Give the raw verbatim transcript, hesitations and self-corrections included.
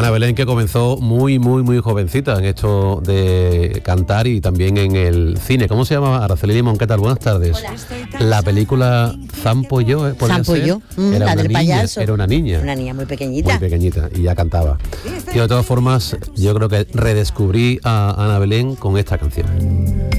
Ana Belén, que comenzó muy, muy, muy jovencita en esto de cantar y también en el cine. ¿Cómo se llama? Araceli Limón, ¿qué tal? Buenas tardes. Hola. La película Zampo y yo, ¿eh? Zampo y yo, mm, era la una del niña, payaso. Era una niña. Una niña muy pequeñita. Muy pequeñita, y ya cantaba. Y de todas formas, yo creo que redescubrí a Ana Belén con esta canción.